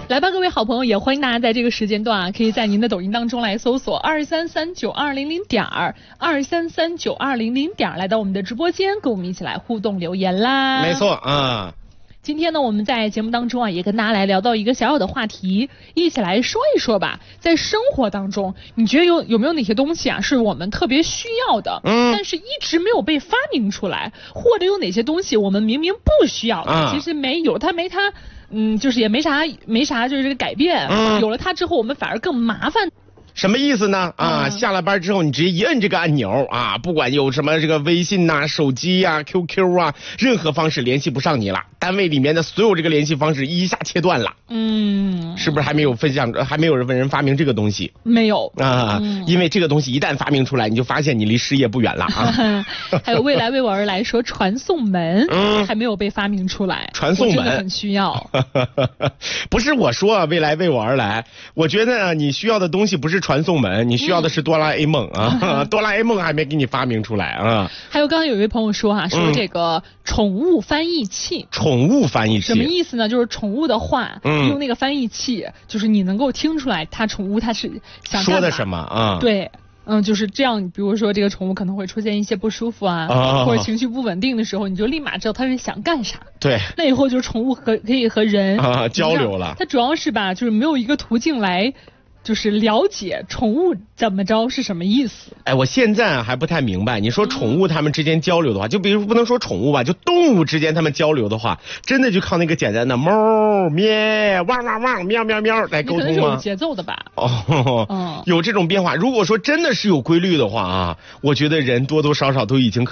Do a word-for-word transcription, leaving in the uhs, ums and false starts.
来吧，各位好朋友，也欢迎大家在这个时间段啊，可以在您的抖音当中来搜索二三三九二零零点儿二三三九二零零点儿，来到我们的直播间，跟我们一起来互动留言啦。 没错啊。 今天呢，我们在节目当中啊，也跟大家来聊到一个小小的话题，一起来说一说吧。在生活当中，你觉得有有没有哪些东西啊，是我们特别需要的，嗯，但是一直没有被发明出来，或者有哪些东西我们明明不需要的，啊、其实没有它没它，嗯，就是也没啥没啥，就是这个改变，嗯、有了它之后，我们反而更麻烦。 什么意思呢？啊，嗯、下了班之后你直接一摁这个按钮啊，不管有什么这个微信呐、啊、手机呀、啊、Q Q 啊，任何方式联系不上你了，单位里面的所有这个联系方式一下切断了。嗯，是不是还没有分享，还没有人发明这个东西？ 没有啊，嗯、因为这个东西一旦发明出来，你就发现你离失业不远了啊。 还有未来为我而来说，传送门、嗯、还没有被发明出来， 传送门我真的很需要。 不是我说未来为我而来，我觉得你需要的东西不是传送门，你需要的是哆啦 A 梦啊，嗯、哆啦 A 梦还没给你发明出来啊。 还有刚刚有一位朋友说哈、啊，说这个宠物翻译器， 宠物翻译器什么意思呢？就是宠物的话， 嗯、 用那个翻译器，就是你能够听出来它宠物它是想说的什么啊？ 对。嗯，就是这样。比如说，这个宠物可能会出现一些不舒服啊，哦、或者情绪不稳定的时候，你就立马知道它是想干啥。 对， 那以后就是宠物和可以和人啊交流了。 它主要是吧，就是没有一个途径来。就是了解宠物怎么着是什么意思？ 哎，我现在还不太明白。你说宠物它们之间交流的话，嗯、就比如不能说宠物吧，就动物之间它们交流的话，真的就靠那个简单的猫咩汪汪汪喵喵喵来沟通吗？ 可能是有节奏的吧。 哦，嗯、有这种变化。如果说真的是有规律的话啊，我觉得人多多少少都已经。